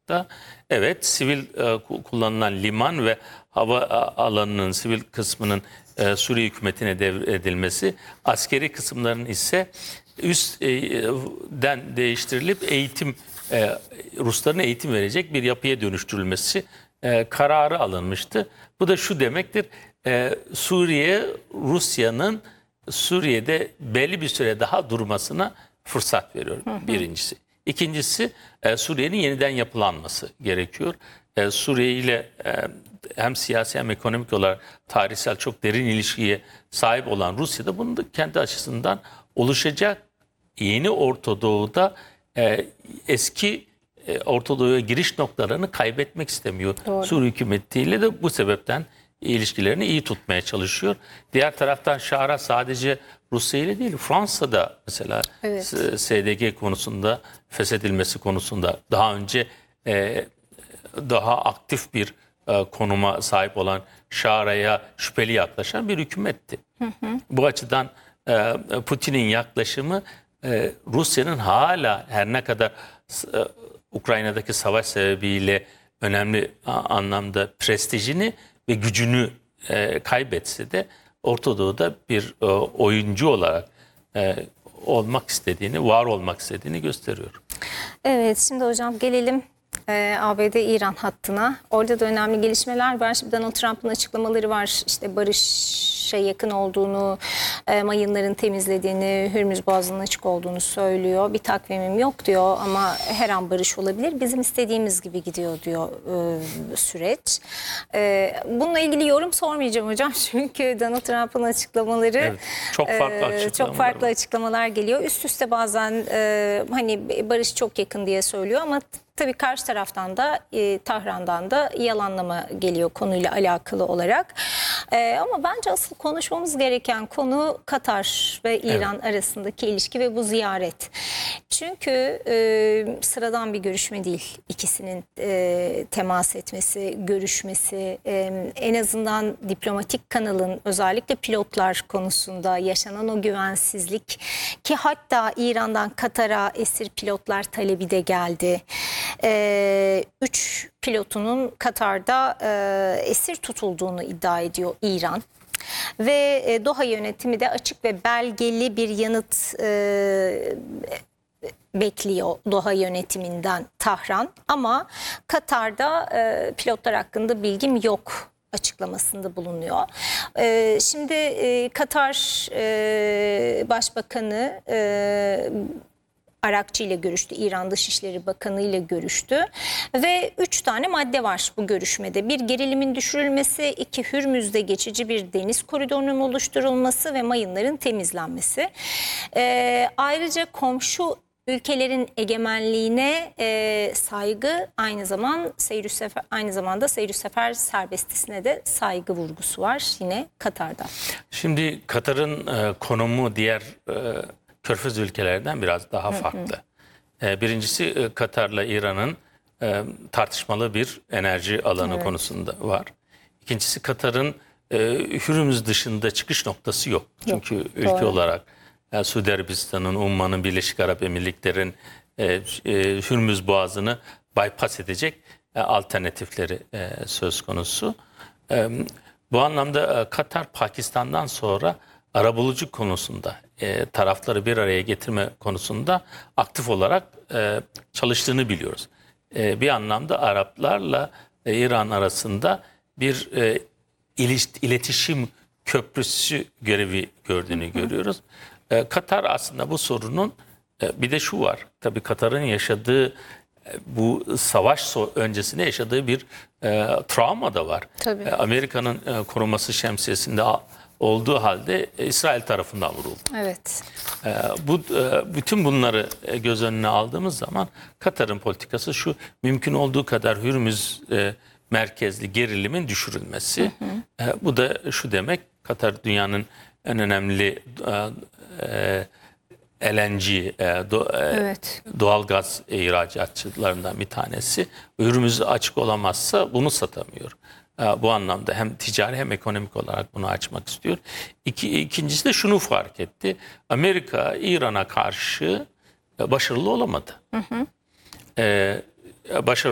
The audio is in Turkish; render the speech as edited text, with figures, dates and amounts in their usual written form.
da evet sivil kullanılan liman ve hava alanının sivil kısmının Suriye hükümetine devredilmesi, askeri kısımların ise üstten değiştirilip Rusların eğitim verecek bir yapıya dönüştürülmesi kararı alınmıştı. Bu da şu demektir: Suriye, Rusya'nın Suriye'de belli bir süre daha durmasına fırsat veriyor, birincisi. İkincisi, Suriye'nin yeniden yapılanması gerekiyor. Suriye ile hem siyasi hem ekonomik olarak tarihsel çok derin ilişkiye sahip olan Rusya'da bunu da kendi açısından oluşacak yeni Orta Doğu'da eski Orta Doğu'ya giriş noktalarını kaybetmek istemiyor. Doğru. Suriye hükümetiyle de bu sebepten ilişkilerini iyi tutmaya çalışıyor. Diğer taraftan Şara sadece Rusya ile değil, Fransa'da mesela evet. SDG konusunda, feshedilmesi konusunda daha önce daha aktif bir konuma sahip olan Şara'ya şüpheli yaklaşan bir hükümetti. Bu açıdan Putin'in yaklaşımı Rusya'nın hala her ne kadar Ukrayna'daki savaş sebebiyle önemli anlamda prestijini ve gücünü kaybetse de Orta Doğu'da bir oyuncu olarak olmak istediğini, var olmak istediğini gösteriyor. Evet, şimdi hocam gelelim ABD-İran hattına. Orada da önemli gelişmeler var. Şimdi Donald Trump'ın açıklamaları var. İşte barışa yakın olduğunu, mayınların temizlediğini, Hürmüz Boğazı'nın açık olduğunu söylüyor. Bir takvimim yok diyor ama her an barış olabilir. Bizim istediğimiz gibi gidiyor diyor süreç. Bununla ilgili yorum sormayacağım hocam. Çünkü Donald Trump'ın açıklamaları evet, çok farklı açıklamalar geliyor. Üst üste bazen hani barış çok yakın diye söylüyor ama tabii karşı taraftan da Tahran'dan da yalanlama geliyor konuyla alakalı olarak. Ama bence asıl konuşmamız gereken konu Katar ve İran arasındaki ilişki ve bu ziyaret. Çünkü sıradan bir görüşme değil. İkisinin temas etmesi, görüşmesi, en azından diplomatik kanalın özellikle pilotlar konusunda yaşanan o güvensizlik ki hatta İran'dan Katar'a esir pilotlar talebi de geldi. 3 pilotunun Katar'da esir tutulduğunu iddia ediyor İran. Ve Doha yönetimi de açık ve belgeli bir yanıt bekliyor Doha yönetiminden Tahran. Ama Katar'da pilotlar hakkında bilgim yok açıklamasında bulunuyor. Şimdi Katar Başbakanı Arakçı ile görüştü. İran Dışişleri Bakanı ile görüştü. Ve 3 tane madde var bu görüşmede. 1, gerilimin düşürülmesi. 2, Hürmüz'de geçici bir deniz koridorunun oluşturulması ve mayınların temizlenmesi. Ayrıca komşu ülkelerin egemenliğine saygı, aynı zamanda seyir sefer serbestisine de saygı vurgusu var yine Katar'da. Şimdi Katar'ın konumu diğer Körfez ülkelerden biraz daha farklı. Birincisi Katar'la İran'ın tartışmalı bir enerji alanı konusunda var. İkincisi Katar'ın Hürmüz dışında çıkış noktası yok. Çünkü ülke olarak Suudi Arabistan'ın, Umman'ın, Birleşik Arap Emirlikleri'nin Hürmüz Boğazı'nı bypass edecek alternatifleri söz konusu. Bu anlamda Katar Pakistan'dan sonra arabuluculuk konusunda, tarafları bir araya getirme konusunda aktif olarak çalıştığını biliyoruz. Bir anlamda Araplarla İran arasında bir iletişim köprüsü görevi gördüğünü görüyoruz. Katar aslında bu sorunun bir de şu var. Tabii Katar'ın yaşadığı bu savaş öncesinde yaşadığı bir travma da var. Amerika'nın koruması şemsiyesinde olduğu halde İsrail tarafından vuruldu. Evet. Bütün bunları göz önüne aldığımız zaman Katar'ın politikası şu: mümkün olduğu kadar Hürmüz merkezli gerilimin düşürülmesi. Bu da şu demek: Katar dünyanın en önemli LNG, doğal gaz ihracatçılarından bir tanesi. Hürmüz açık olamazsa bunu satamıyor. Bu anlamda hem ticari hem ekonomik olarak bunu açmak istiyor. İkincisi de şunu fark etti: Amerika İran'a karşı başarılı olamadı. Başarılı